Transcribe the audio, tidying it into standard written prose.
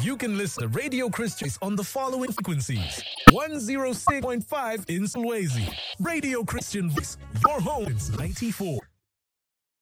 You can listen to Radio Christian on the following frequencies: 106.5 in Sulawesi, Radio Christian Voice, your home since 94.